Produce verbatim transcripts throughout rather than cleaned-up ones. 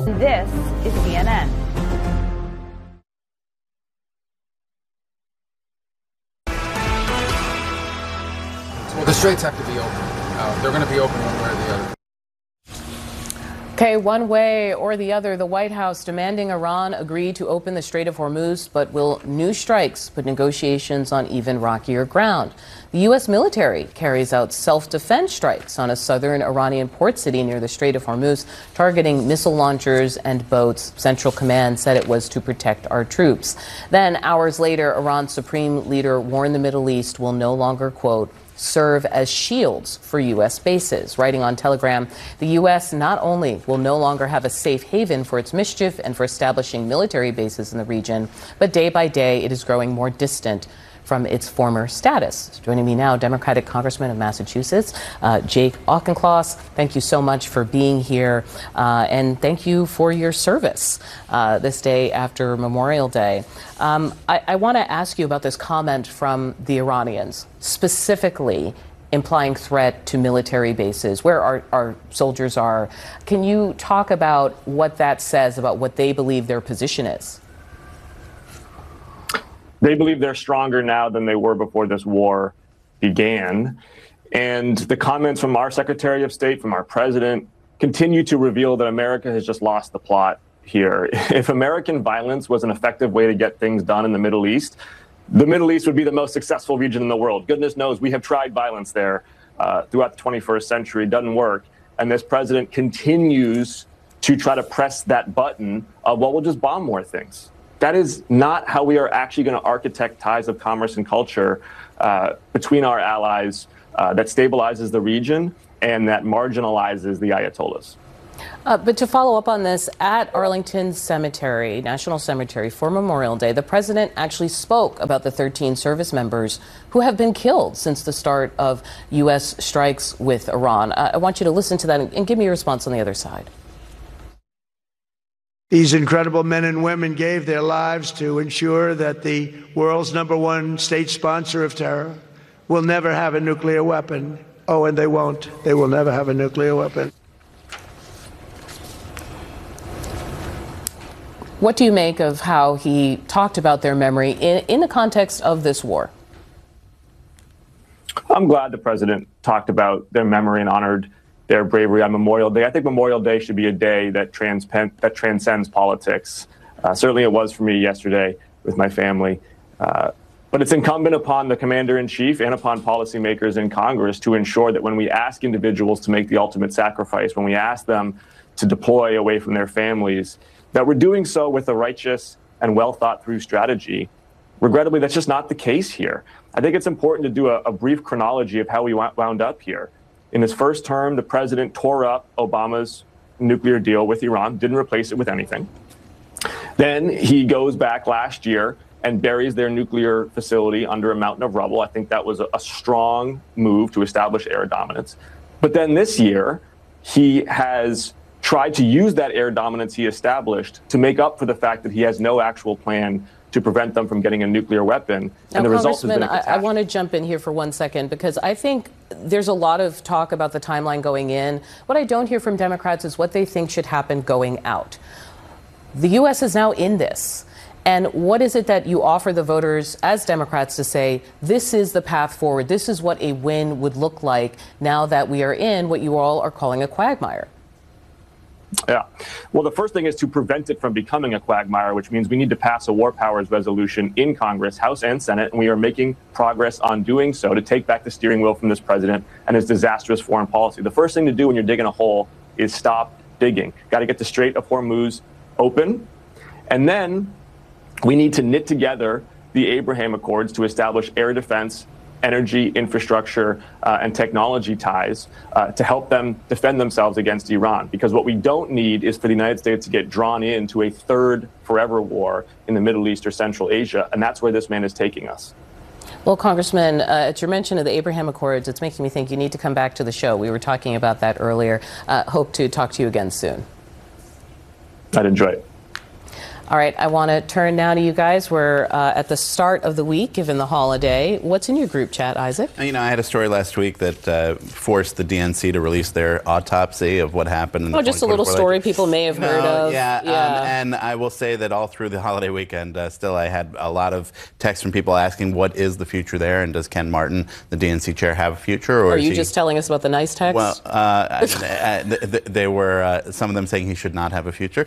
This is C N N. Well, the straits have to be open. Uh, they're going to be open one way or the other. Okay, one way or the other, the White House demanding Iran agree to open the Strait of Hormuz, but will new strikes put negotiations on even rockier ground? The U S military carries out self-defense strikes on a southern Iranian port city near the Strait of Hormuz, targeting missile launchers and boats. Central Command said it was to protect our troops. Then, hours later, Iran's supreme leader warned the Middle East will no longer, quote, serve as shields for U S bases. Writing on Telegram, the U S not only will no longer have a safe haven for its mischief and for establishing military bases in the region, but day by day it is growing more distant from its former status. Joining me now, Democratic Congressman of Massachusetts, uh, Jake Auchincloss. Thank you so much for being here, uh, and thank you for your service uh, this day after Memorial Day. Um, I, I want to ask you about this comment from the Iranians, specifically implying threat to military bases where our, our soldiers are. Can you talk about what that says about what they believe their position is? They believe they're stronger now than they were before this war began. And the comments from our Secretary of State, from our president, continue to reveal that America has just lost the plot here. If American violence was an effective way to get things done in the Middle East, the Middle East would be the most successful region in the world. Goodness knows we have tried violence there uh, throughout the twenty-first century. It doesn't work. And this president continues to try to press that button of, well, we'll just bomb more things. That is not how we are actually going to architect ties of commerce and culture uh, between our allies uh, that stabilizes the region and that marginalizes the Ayatollahs. Uh, but to follow up on this, at Arlington Cemetery, National Cemetery, for Memorial Day, the president actually spoke about the thirteen service members who have been killed since the start of U S strikes with Iran. Uh, I want you to listen to that and, and give me your response on the other side. These incredible men and women gave their lives to ensure that the world's number one state sponsor of terror will never have a nuclear weapon. Oh, and they won't. They will never have a nuclear weapon. What do you make of how he talked about their memory in, in the context of this war? I'm glad the president talked about their memory and honored their bravery on Memorial Day. I think Memorial Day should be a day that, transpen- that transcends politics. Uh, certainly it was for me yesterday with my family. Uh, but it's incumbent upon the commander-in-chief and upon policymakers in Congress to ensure that when we ask individuals to make the ultimate sacrifice, when we ask them to deploy away from their families, that we're doing so with a righteous and well-thought-through strategy. Regrettably, that's just not the case here. I think it's important to do a, a brief chronology of how we wound up here. In his first term, the president tore up Obama's nuclear deal with Iran, didn't replace it with anything. Then he goes back last year and buries their nuclear facility under a mountain of rubble. I think that was a, a strong move to establish air dominance. But then this year, he has tried to use that air dominance he established to make up for the fact that he has no actual plan to prevent them from getting a nuclear weapon. Now, and the result has been I, I want to jump in here for one second, because I think there's a lot of talk about the timeline going in. What I don't hear from Democrats is what they think should happen going out. The U S is now in this. And what is it that you offer the voters as Democrats to say, this is the path forward, this is what a win would look like now that we are in what you all are calling a quagmire? Yeah. Well, the first thing is to prevent it from becoming a quagmire, which means we need to pass a war powers resolution in Congress, House and Senate, and we are making progress on doing so to take back the steering wheel from this president and his disastrous foreign policy. The first thing to do when you're digging a hole is stop digging. Got to get the Strait of Hormuz open. And then we need to knit together the Abraham Accords to establish air defense, energy infrastructure, uh, and technology ties uh, to help them defend themselves against Iran. Because what we don't need is for the United States to get drawn into a third forever war in the Middle East or Central Asia. And that's where this man is taking us. Well, Congressman, uh, at your mention of the Abraham Accords, it's making me think you need to come back to the show. We were talking about that earlier. Uh, hope to talk to you again soon. I'd enjoy it. All right, I want to turn now to you guys. We're uh, at the start of the week, given the holiday. What's in your group chat, Isaac? You know, I had a story last week that uh, forced the D N C to release their autopsy of what happened. In oh, the just a little story election. people may have no, heard of. Yeah, yeah. Um, and I will say that all through the holiday weekend, uh, still I had a lot of texts from people asking what is the future there, and does Ken Martin, the D N C chair, have a future? Or Are is you he... just telling us about the nice text? Well, uh, I, I, th- they were uh, some of them saying he should not have a future.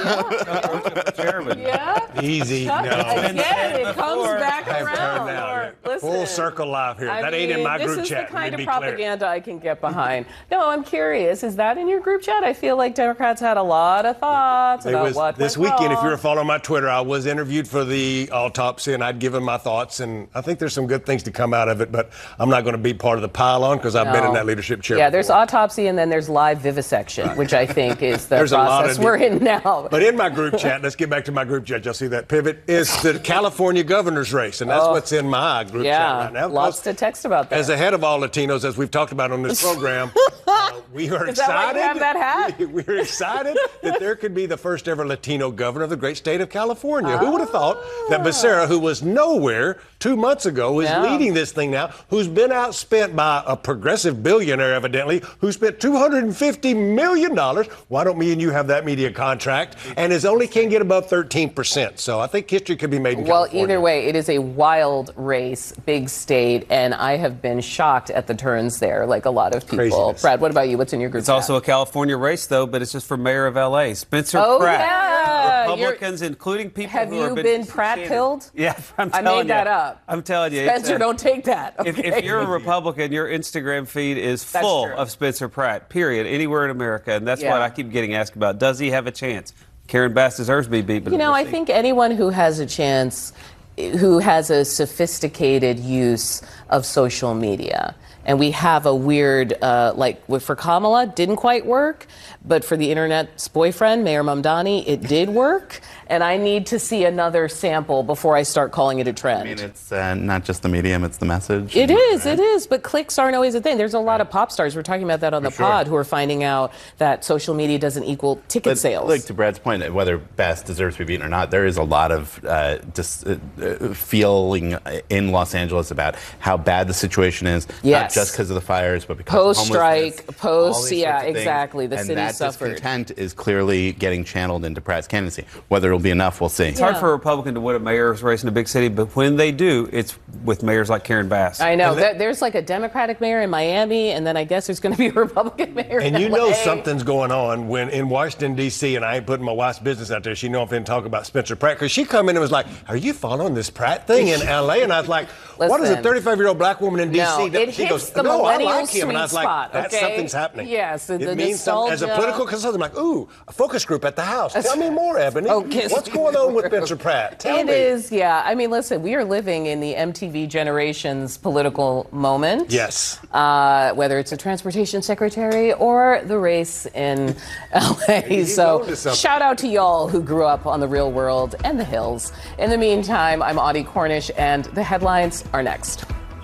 Uh, yeah. yeah. Easy. No. Again, it comes back I've around. turned out. Or, listen, Full circle live here. I that mean, ain't in my this group is chat. the kind of be propaganda clear. I can get behind. No, I'm curious. Is that in your group chat? I feel like Democrats had a lot of thoughts It about was, what this went weekend, wrong. if you were following my Twitter, I was interviewed for the autopsy, and I'd given my thoughts, and I think there's some good things to come out of it, but I'm not going to be part of the pile-on because I've No. been in that leadership chair Yeah, before. there's autopsy and then there's live vivisection, which I think is the There's a lot process of we're de- in now. But in my group chat, let's get back to my group chat. Y'all see that pivot? Is the California governor's race, and that's Oh. what's in my group yeah, chat right now. lots to text about that. As the head of all Latinos, as we've talked about on this program, uh, we are Is that why excited. you have that hat? We, we're excited that there could be the first ever Latino governor of the great state of California. Who would have thought that Becerra, who was nowhere two months ago, is Yeah. leading this thing now, who's been outspent by a progressive billionaire, evidently, who spent two hundred fifty million dollars. Why don't me and you have that media contract? And is only can get above thirteen percent. So I think history could be made in Well, California. either way, it is a wild race, big state, and I have been shocked at the turns there, like a lot of people. Craziness. Brad, what about you? What's in your group It's chat? also a California race, though, but it's just for mayor of L A. Spencer Oh, Pratt. yeah. Republicans, including people Have who you have been, been Pratt-pilled? Yeah, I'm I telling made that you. up. I'm telling you. it's, Spencer, uh, don't take that. If, okay? if you're a Republican, your Instagram feed is That's full true. of Spencer Pratt, period, anywhere in America. And that's Yeah. what I keep getting asked about. Does he have a chance? Karen Bass deserves to be beat. But You know, we'll I see. think anyone who has a chance, who has a sophisticated use of social media, and we have a weird, uh, like for Kamala, didn't quite work, but for the internet's boyfriend, Mayor Mamdani, it did work. And I need to see another sample before I start calling it a trend. I mean, it's uh, not just the medium, it's the message. It is, Right? it is, but clicks aren't always a thing. There's a lot of pop stars, we're talking about that on the sure. pod, who are finding out that social media doesn't equal ticket But sales. Like to Brad's point, whether Bass deserves to be beaten or not, there is a lot of uh, dis- uh, uh, feeling in Los Angeles about how bad the situation is. Yes. Not just because of the fires, but because of Post-strike, homelessness, post- all these yeah, sorts of things. exactly. The and city that suffered. discontent is clearly getting channeled into Pratt's candidacy. Whether it'll be enough, we'll see. It's hard Yeah. for a Republican to win a mayor's race in a big city, but when they do, it's with mayors like Karen Bass. I know. There- There's like a Democratic mayor in Miami, and then I guess there's going to be a Republican mayor in And you L A. know something's going on when in Washington, D C, and I ain't putting my wife's business out there. She know I'm finna talk about Spencer Pratt, because she come in and was like, are you following this Pratt thing in L A? And I was like, what is a Listen. thirty-five-year-old black woman in D C? No, that it she hits goes, the no, I millennial like him. And I was sweet like, spot, that's okay? something's happening. Yes, the- it the means something. As a nostalgia. political consultant, I'm like, ooh, a focus group at the House. Tell me more, Ebony. Okay. What's going on with Spencer Pratt? Tell It me. is, yeah. I mean, listen, we are living in the M T V generation's political moment. Yes. Uh, whether it's a transportation secretary or the race in L A. He's So on to something. shout out to y'all who grew up on the real world and the hills. In the meantime, I'm Audie Cornish, and the headlines are next.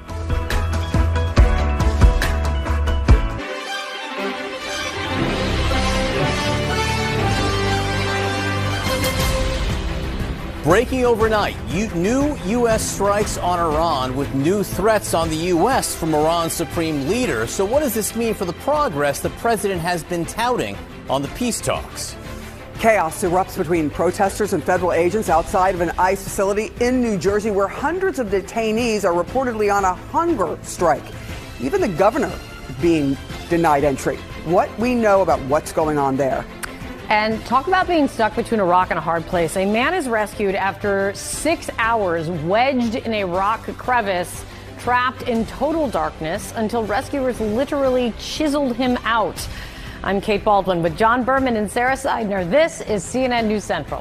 Breaking overnight, U- new U S strikes on Iran with new threats on the U S from Iran's supreme leader. So what does this mean for the progress the president has been touting on the peace talks? Chaos erupts between protesters and federal agents outside of an ICE facility in New Jersey, where hundreds of detainees are reportedly on a hunger strike. Even the governor being denied entry. What we know about what's going on there. And talk about being stuck between a rock and a hard place. A man is rescued after six hours wedged in a rock crevice, trapped in total darkness until rescuers literally chiseled him out. I'm Kate Baldwin with John Berman and Sarah Seidner. This is C N N News Central.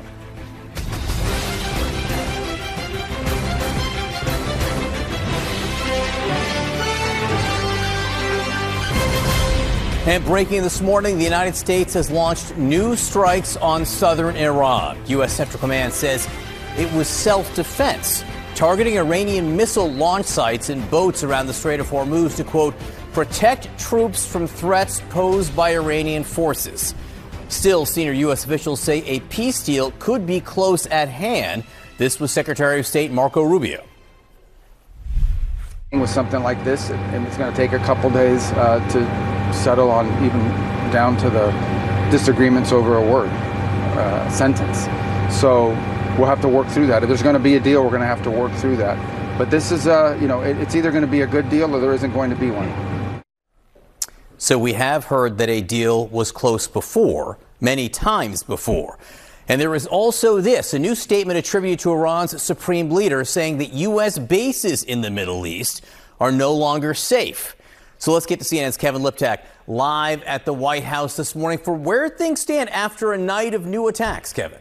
And breaking this morning, the United States has launched new strikes on southern Iran. U S. Central Command says it was self-defense, targeting Iranian missile launch sites and boats around the Strait of Hormuz to, quote, protect troops from threats posed by Iranian forces. Still, senior U S officials say a peace deal could be close at hand. This was Secretary of State Marco Rubio. With something like this, and it's going to take a couple days uh, to settle on, even down to the disagreements over a word, uh, sentence. So we'll have to work through that. If there's going to be a deal, we're going to have to work through that. But this is, uh, you know, it, it's either going to be a good deal or there isn't going to be one. So we have heard that a deal was close before, many times before. And there is also this, a new statement attributed to Iran's supreme leader saying that U S bases in the Middle East are no longer safe. So let's get to C N N's Kevin Liptak live at the White House this morning for where things stand after a night of new attacks, Kevin.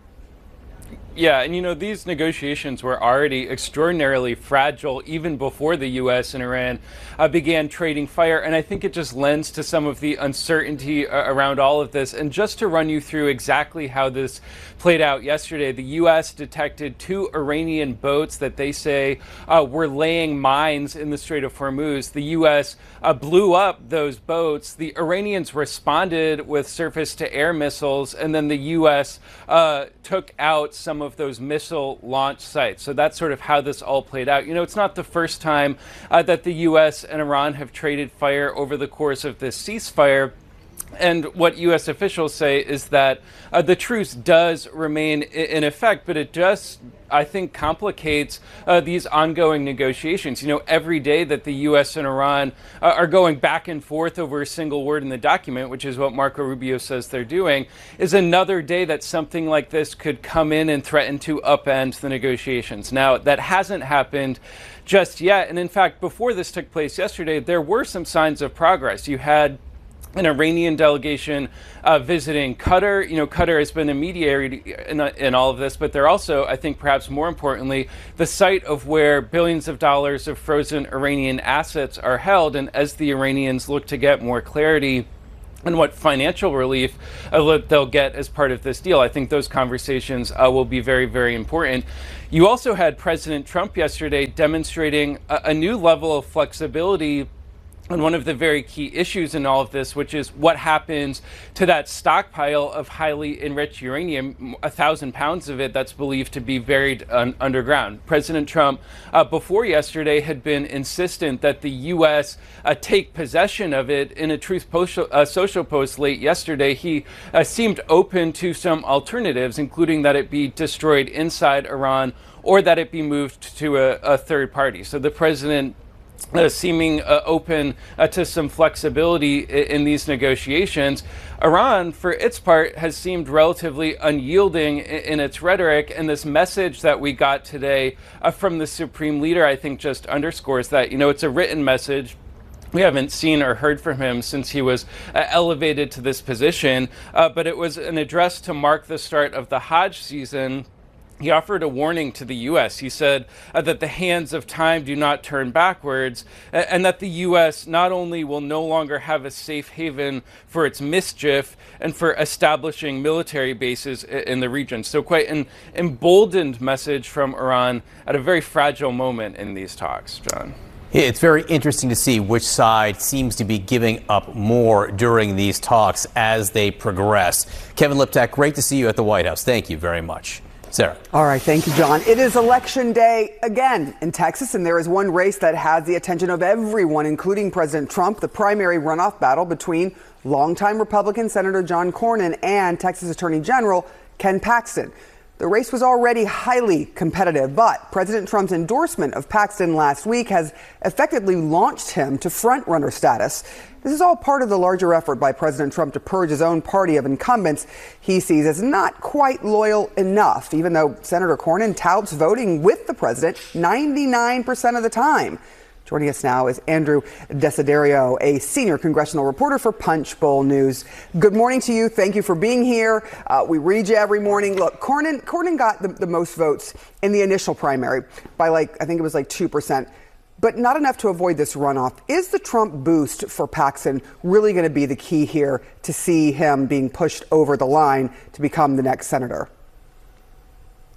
Yeah, and you know, these negotiations were already extraordinarily fragile even before the U S and Iran uh, began trading fire. And I think it just lends to some of the uncertainty uh, around all of this. And just to run you through exactly how this played out yesterday, the U S detected two Iranian boats that they say uh, were laying mines in the Strait of Hormuz. The U S uh, blew up those boats. The Iranians responded with surface-to-air missiles, and then the U S uh, took out some of those missile launch sites. So that's sort of how this all played out. You know, it's not the first time uh, that the U S and Iran have traded fire over the course of this ceasefire. And what U S officials say is that uh, the truce does remain in effect, but it just, I think, complicates uh, these ongoing negotiations. You know, every day that the U S and Iran uh, are going back and forth over a single word in the document, which is what Marco Rubio says they're doing, is another day that something like this could come in and threaten to upend the negotiations. Now, that hasn't happened just yet. And in fact, before this took place yesterday, there were some signs of progress. You had an Iranian delegation uh, visiting Qatar. You know, Qatar has been a mediator in, in all of this, but they're also, I think perhaps more importantly, the site of where billions of dollars of frozen Iranian assets are held. And as the Iranians look to get more clarity and what financial relief uh, they'll get as part of this deal, I think those conversations uh, will be very, very important. You also had President Trump yesterday demonstrating a, a new level of flexibility on one of the very key issues in all of this, which is what happens to that stockpile of highly enriched uranium, a thousand pounds of it that's believed to be buried un- underground. President Trump, uh, before yesterday, had been insistent that the U S uh, take possession of it. In a Truth post- uh, Social post late yesterday, he uh, seemed open to some alternatives, including that it be destroyed inside Iran or that it be moved to a, a third party. So the president Uh, seeming uh, open uh, to some flexibility in, in these negotiations. Iran, for its part, has seemed relatively unyielding in, in its rhetoric, and this message that we got today uh, from the Supreme Leader, I think, just underscores that. You know, it's a written message. We haven't seen or heard from him since he was uh, elevated to this position, uh, but it was an address to mark the start of the Hajj season. He offered a warning to the U S. He said uh, that the hands of time do not turn backwards, uh, and that the U S not only will no longer have a safe haven for its mischief and for establishing military bases in, in the region. So quite an emboldened message from Iran at a very fragile moment in these talks, John. It's very interesting to see which side seems to be giving up more during these talks as they progress. Kevin Liptak, great to see you at the White House. Thank you very much. Sarah. All right. Thank you, John. It is election day again in Texas, and there is one race that has the attention of everyone, including President Trump, the primary runoff battle between longtime Republican Senator John Cornyn and Texas Attorney General Ken Paxton. The race was already highly competitive, but President Trump's endorsement of Paxton last week has effectively launched him to front-runner status. This is all part of the larger effort by President Trump to purge his own party of incumbents he sees as not quite loyal enough, even though Senator Cornyn touts voting with the president ninety-nine percent of the time. Joining us now is Andrew Desiderio, a senior congressional reporter for Punchbowl News. Good morning to you. Thank you for being here. Uh, we read you every morning. Look, Cornyn, Cornyn got the, the most votes in the initial primary by like, I think it was like two percent. But not enough to avoid this runoff. Is the Trump boost for Paxton really going to be the key here to see him being pushed over the line to become the next senator?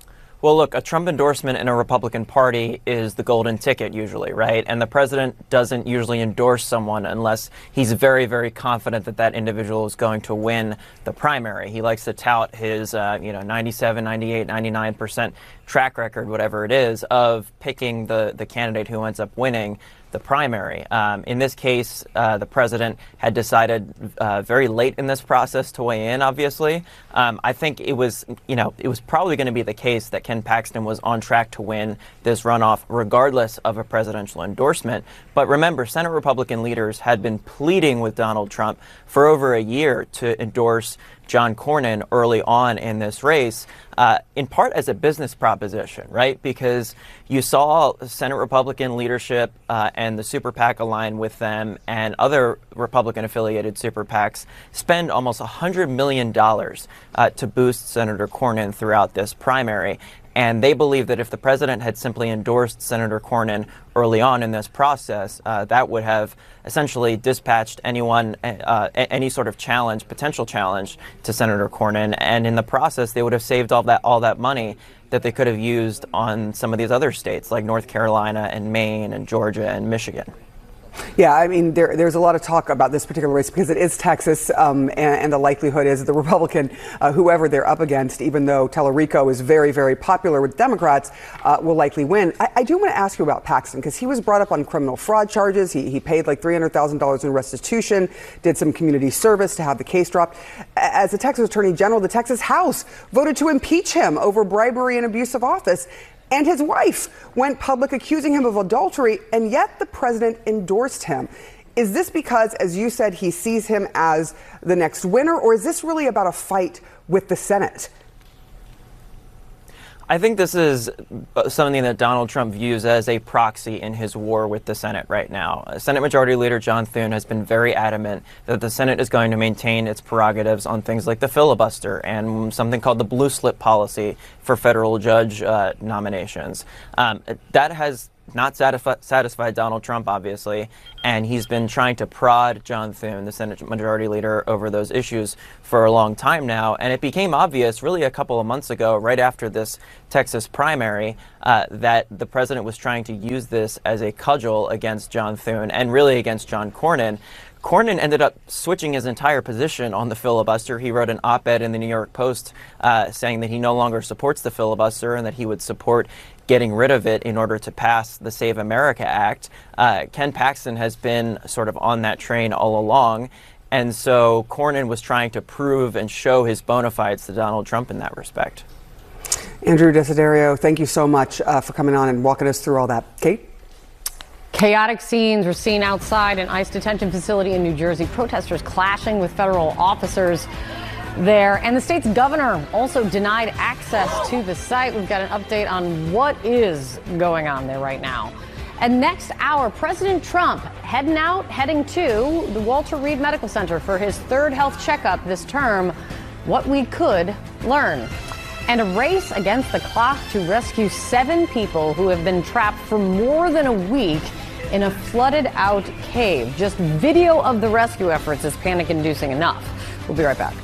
Well, look, a Trump endorsement in a Republican Party is the golden ticket usually, right? And the president doesn't usually endorse someone unless he's very, very confident that that individual is going to win the primary. He likes to tout his, uh, you know, ninety-seven, ninety-eight, ninety-nine percent track record, whatever it is, of picking the, the candidate who ends up winning the primary. Um, in this case, uh, the president had decided uh, very late in this process to weigh in, obviously. Um, I think it was, you know, it was probably going to be the case that Ken Paxton was on track to win this runoff regardless of a presidential endorsement. But remember, Senate Republican leaders had been pleading with Donald Trump for over a year to endorse John Cornyn early on in this race, uh, in part as a business proposition, right? Because you saw Senate Republican leadership uh, and the super PAC align with them and other Republican-affiliated super PACs spend almost one hundred million dollars uh, to boost Senator Cornyn throughout this primary. And they believe that if the president had simply endorsed Senator Cornyn early on in this process, uh, that would have essentially dispatched anyone, uh, any sort of challenge, potential challenge to Senator Cornyn. And in the process, they would have saved all that, all that money that they could have used on some of these other states like North Carolina and Maine and Georgia and Michigan. Yeah, I mean, there, there's a lot of talk about this particular race because it is Texas, um, and, and the likelihood is the Republican, uh, whoever they're up against, even though Tellerico is very, very popular with Democrats, uh, will likely win. I, I do want to ask you about Paxton because he was brought up on criminal fraud charges. He, he paid like three hundred thousand dollars in restitution, did some community service to have the case dropped. As the Texas Attorney General, the Texas House voted to impeach him over bribery and abuse of office. And his wife went public accusing him of adultery, and yet the president endorsed him. Is this because, as you said, he sees him as the next winner, or is this really about a fight with the Senate? I think this is something that Donald Trump views as a proxy in his war with the Senate right now. Senate Majority Leader John Thune has been very adamant that the Senate is going to maintain its prerogatives on things like the filibuster and something called the blue slip policy for federal judge uh, nominations. Um, that has not satisfi- satisfied Donald Trump, obviously, and he's been trying to prod John Thune, the Senate Majority Leader, over those issues for a long time now. And it became obvious really a couple of months ago, right after this Texas primary, uh, that the president was trying to use this as a cudgel against John Thune and really against John Cornyn. Cornyn ended up switching his entire position on the filibuster. He wrote an op-ed in the New York Post uh, saying that he no longer supports the filibuster and that he would support getting rid of it in order to pass the Save America Act. Uh, Ken Paxton has been sort of on that train all along. And so Cornyn was trying to prove and show his bona fides to Donald Trump in that respect. Andrew Desiderio, thank you so much uh, for coming on and walking us through all that. Kate? Chaotic scenes were seen outside an ICE detention facility in New Jersey. Protesters clashing with federal officers there. And the state's governor also denied access to the site. We've got an update on what is going on there right now. And next hour, President Trump heading out, heading to the Walter Reed Medical Center for his third health checkup this term. What we could learn. And a race against the clock to rescue seven people who have been trapped for more than a week in a flooded out cave. Just video of the rescue efforts is panic inducing enough. We'll be right back.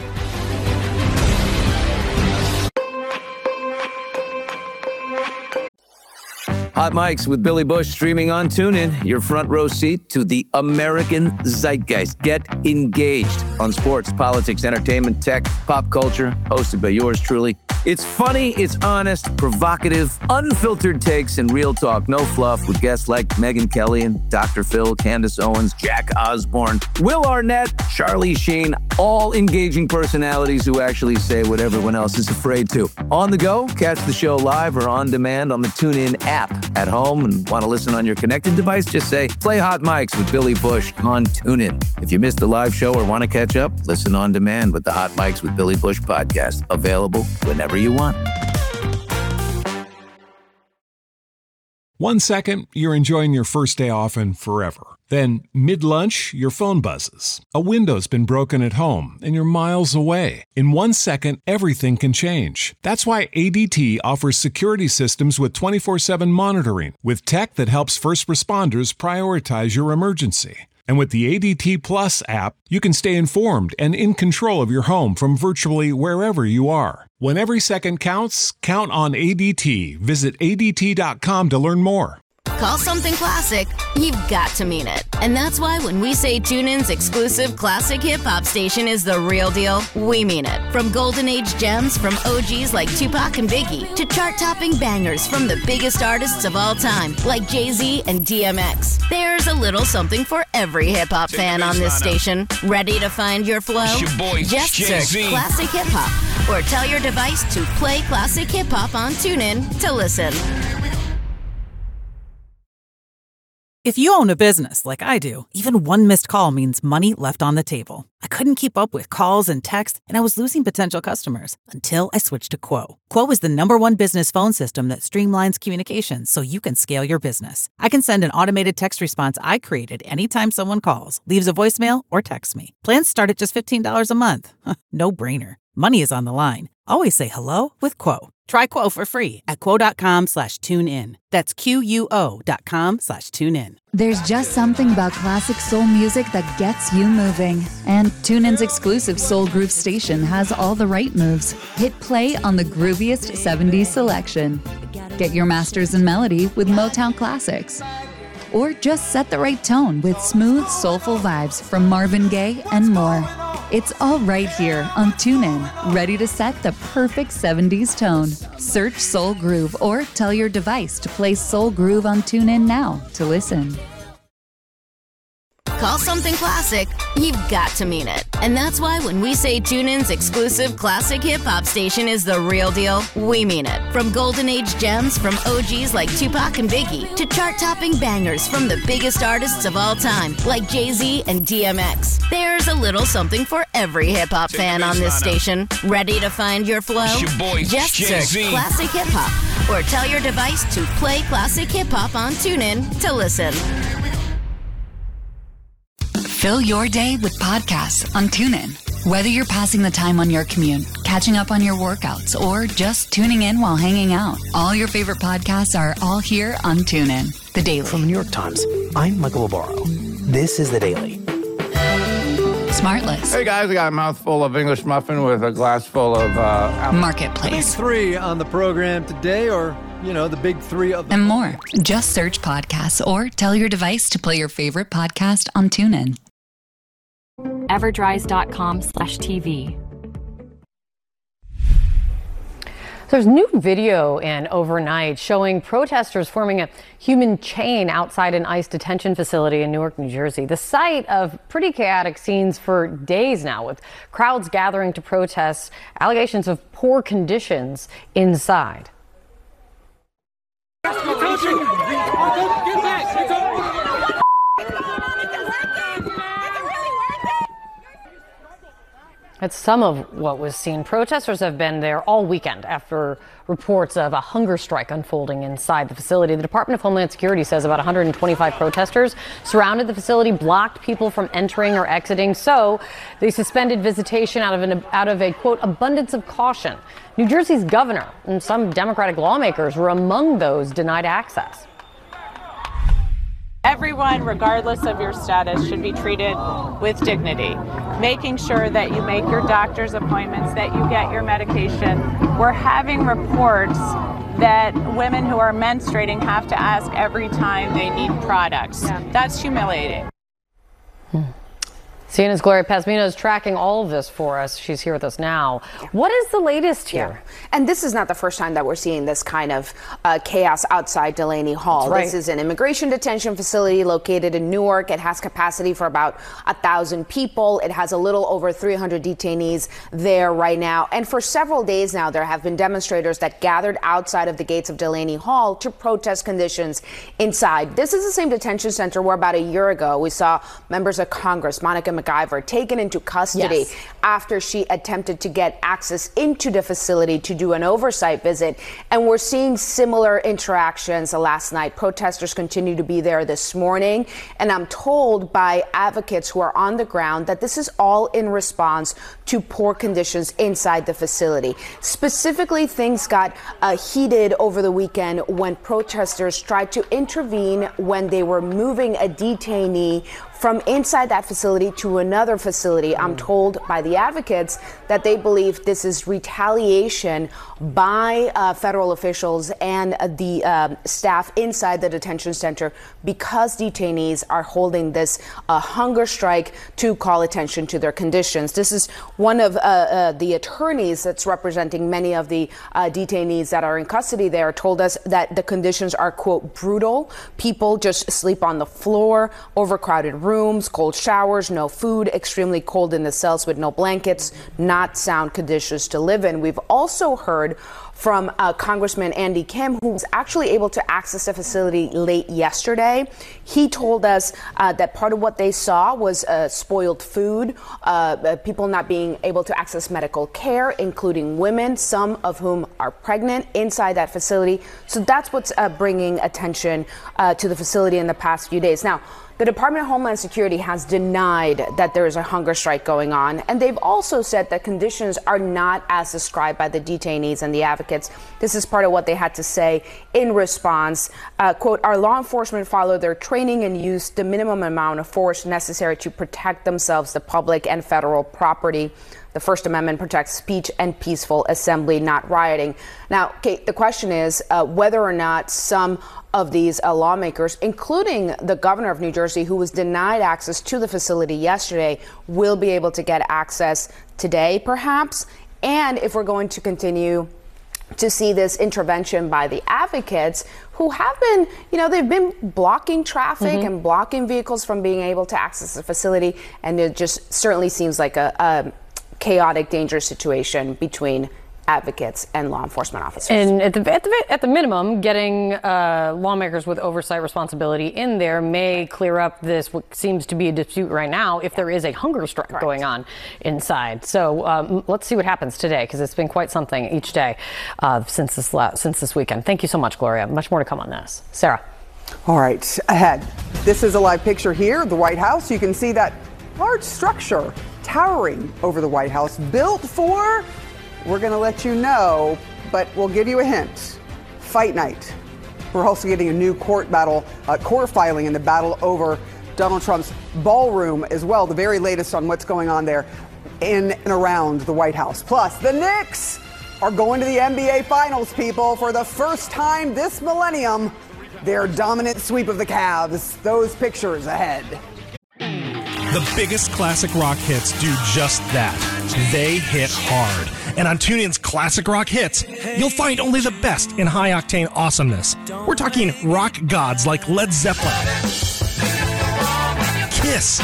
Hot Mics with Billy Bush streaming on TuneIn. Your front row seat to the American zeitgeist. Get engaged on sports, politics, entertainment, tech, pop culture. Hosted by yours truly. It's funny, it's honest, provocative, unfiltered takes, and real talk. No fluff with guests like Megyn Kelly and Doctor Phil, Candace Owens, Jack Osborne, Will Arnett, Charlie Sheen. All engaging personalities who actually say what everyone else is afraid to. On the go, catch the show live or on demand on the TuneIn app. At home and want to listen on your connected device, just say, play Hot Mics with Billy Bush on TuneIn. If you missed the live show or want to catch up, listen on demand with the Hot Mics with Billy Bush podcast. Available whenever you want. One second, you're enjoying your first day off and forever. Then, mid-lunch, your phone buzzes. A window's been broken at home, and you're miles away. In one second, everything can change. That's why A D T offers security systems with twenty-four seven monitoring, with tech that helps first responders prioritize your emergency. And with the A D T Plus app, you can stay informed and in control of your home from virtually wherever you are. When every second counts, count on A D T. Visit A D T dot com to learn more. Call something classic, you've got to mean it. And that's why when we say TuneIn's exclusive classic hip-hop station is the real deal, we mean it. From golden age gems from O Gs like Tupac and Biggie to chart-topping bangers from the biggest artists of all time like Jay-Z and D M X. There's a little something for every hip-hop fan on this station. Ready to find your flow? It's your boy, Just Jay-Z. search Classic Hip Hop or tell your device to play Classic Hip Hop on TuneIn to listen. If you own a business like I do, even one missed call means money left on the table. I couldn't keep up with calls and texts, and I was losing potential customers until I switched to Quo. Quo is the number one business phone system that streamlines communications so you can scale your business. I can send an automated text response I created anytime someone calls, leaves a voicemail, or texts me. Plans start at just fifteen dollars a month. No brainer. Money is on the line. Always say hello with Quo. Try Quo for free at quo.com slash tune in. That's Q-U-O dot com slash tune in. There's just something about classic soul music that gets you moving. And TuneIn's exclusive Soul Groove station has all the right moves. Hit play on the grooviest seventies selection. Get your masters in melody with Motown classics. Or just set the right tone with smooth, soulful vibes from Marvin Gaye and more. It's all right here on TuneIn, ready to set the perfect seventies tone. Search Soul Groove or tell your device to play Soul Groove on TuneIn now to listen. Call something classic, you've got to mean it. And that's why when we say TuneIn's exclusive classic hip-hop station is the real deal, we mean it. From golden age gems from O Gs like Tupac and Biggie to chart-topping bangers from the biggest artists of all time like Jay-Z and D M X. There's a little something for every hip-hop fan on this station. Ready to find your flow? It's your boy, Just Jay-Z. search Classic Hip Hop or tell your device to play Classic Hip Hop on TuneIn to listen. Fill your day with podcasts on TuneIn. Whether you're passing the time on your commute, catching up on your workouts, or just tuning in while hanging out, all your favorite podcasts are all here on TuneIn. The Daily. From the New York Times, I'm Michael Labaro. This is The Daily. Smartless. Hey guys, I got a mouthful of English muffin with a glass full of uh, Marketplace. Big three on the program today, or, you know, the big three of the... And more. Just search podcasts or tell your device to play your favorite podcast on TuneIn. Everdrise.com slash TV. There's new video in overnight showing protesters forming a human chain outside an ICE detention facility in Newark, New Jersey. The site of pretty chaotic scenes for days now, with crowds gathering to protest allegations of poor conditions inside. That's some of what was seen. Protesters have been there all weekend after reports of a hunger strike unfolding inside the facility. The Department of Homeland Security says about one hundred twenty-five protesters surrounded the facility, blocked people from entering or exiting. So they suspended visitation out of an out of a, quote, abundance of caution. New Jersey's governor and some Democratic lawmakers were among those denied access. Everyone, regardless of your status, should be treated with dignity. Making sure that you make your doctor's appointments, that you get your medication. We're having reports that women who are menstruating have to ask every time they need products. Yeah. That's humiliating. Hmm. C N N's Gloria Pazmina is tracking all of this for us. She's here with us now. What is the latest here? Yeah. And this is not the first time that we're seeing this kind of uh, chaos outside Delaney Hall. Right. This is an immigration detention facility located in Newark. It has capacity for about a thousand people. It has a little over three hundred detainees there right now. And for several days now, there have been demonstrators that gathered outside of the gates of Delaney Hall to protest conditions inside. This is the same detention center where about a year ago we saw members of Congress, Monica McIver, taken into custody yes. after she attempted to get access into the facility to do an oversight visit. And we're seeing similar interactions last night. Protesters continue to be there this morning. And I'm told by advocates who are on the ground that this is all in response to poor conditions inside the facility. Specifically, things got uh, heated over the weekend when protesters tried to intervene when they were moving a detainee from inside that facility to another facility. I'm told by the advocates that they believe this is retaliation by uh, federal officials and uh, the uh, staff inside the detention center because detainees are holding this uh, hunger strike to call attention to their conditions. This is one of uh, uh, the attorneys that's representing many of the uh, detainees that are in custody there told us that the conditions are, quote, brutal. People just sleep on the floor, overcrowded rooms, cold showers, no food, extremely cold in the cells with no blankets, not sound conditions to live in. We've also heard from uh, Congressman Andy Kim, who was actually able to access the facility late yesterday. He told us uh, that part of what they saw was uh, spoiled food, uh, people not being able to access medical care, including women, some of whom are pregnant inside that facility. So that's what's uh, bringing attention uh, to the facility in the past few days. Now, the Department of Homeland Security has denied that there is a hunger strike going on, and they've also said that conditions are not as described by the detainees and the advocates. This is part of what they had to say in response. Uh, quote, our law enforcement follow their training and use the minimum amount of force necessary to protect themselves, the public, and federal property. The First Amendment protects speech and peaceful assembly, not rioting. Now, Kate, the question is uh, whether or not some of these uh, lawmakers, including the governor of New Jersey, who was denied access to the facility yesterday, will be able to get access today, perhaps. And if we're going to continue to see this intervention by the advocates who have been, you know, they've been blocking traffic mm-hmm. and blocking vehicles from being able to access the facility. And it just certainly seems like a, a chaotic, dangerous situation between advocates and law enforcement officers. And at the, at the, at the minimum, getting uh, lawmakers with oversight responsibility in there may clear up this, what seems to be a dispute right now, if there is a hunger strike Correct. going on inside. So um, let's see what happens today, because it's been quite something each day uh, since this la- since this weekend. Thank you so much, Gloria. Much more to come on this. Sarah. All right, ahead. This is a live picture here of the White House. You can see that large structure towering over the White House, built for, we're going to let you know, but we'll give you a hint, fight night. We're also getting a new court battle, uh, court filing in the battle over Donald Trump's ballroom as well, the very latest on what's going on there in and around the White House. Plus, the Knicks are going to the N B A Finals, people, for the first time this millennium. Their dominant sweep of the Cavs. Those pictures ahead. The biggest classic rock hits do just that. They hit hard. And on TuneIn's Classic Rock Hits, you'll find only the best in high-octane awesomeness. We're talking rock gods like Led Zeppelin, Kiss,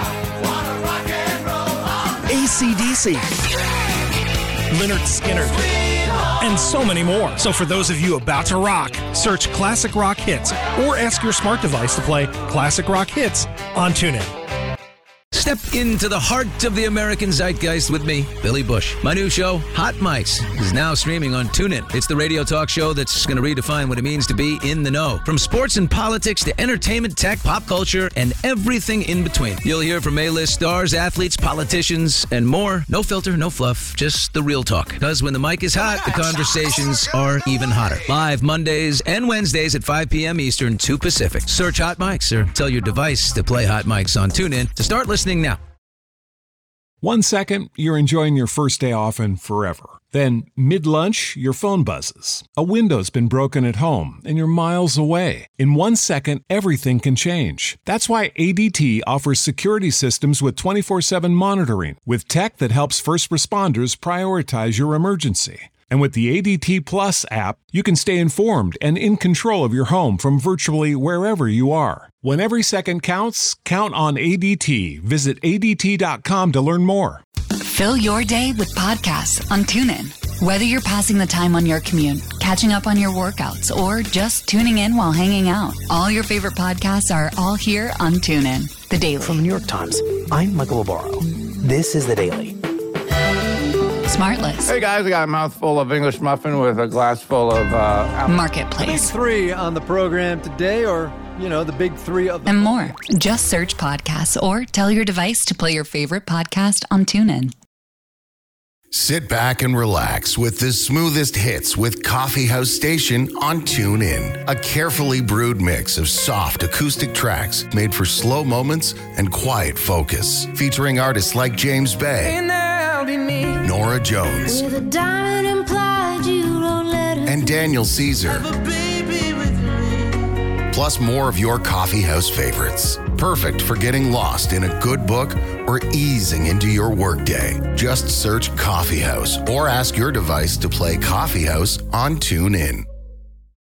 A C D C, Lynyrd Skynyrd, and so many more. So for those of you about to rock, search Classic Rock Hits or ask your smart device to play Classic Rock Hits on TuneIn. Step into the heart of the American zeitgeist with me, Billy Bush. My new show, Hot Mics, is now streaming on TuneIn. It's the radio talk show that's going to redefine what it means to be in the know. From sports and politics to entertainment, tech, pop culture, and everything in between. You'll hear from A-list stars, athletes, politicians, and more. No filter, no fluff, just the real talk. Because when the mic is hot, the conversations are even hotter. Live Mondays and Wednesdays at five p.m. Eastern, two Pacific. Search Hot Mics or tell your device to play Hot Mics on TuneIn to start listening now. One second, you're enjoying your first day off and forever. Then, mid-lunch, your phone buzzes. A window's been broken at home and you're miles away. In one second, everything can change. That's why A D T offers security systems with twenty-four seven monitoring, with tech that helps first responders prioritize your emergency. And with the A D T Plus app, you can stay informed and in control of your home from virtually wherever you are. When every second counts, count on A D T. Visit A D T dot com to learn more. Fill your day with podcasts on TuneIn. Whether you're passing the time on your commute, catching up on your workouts, or just tuning in while hanging out, all your favorite podcasts are all here on TuneIn. The Daily. From the New York Times, I'm Michael Barbaro. This is The Daily. Smartless. Hey guys, I got a mouthful of English muffin with a glass full of uh, Marketplace. Big three on the program today, or, you know, the big three of the and more. Just search podcasts or tell your device to play your favorite podcast on TuneIn. Sit back and relax with the smoothest hits with Coffee House Station on TuneIn. A carefully brewed mix of soft acoustic tracks made for slow moments and quiet focus. Featuring artists like James Bay, Nora Jones, and Daniel Caesar. Plus more of your coffee house favorites. Perfect for getting lost in a good book or easing into your workday. Just search Coffee House or ask your device to play Coffee House on TuneIn.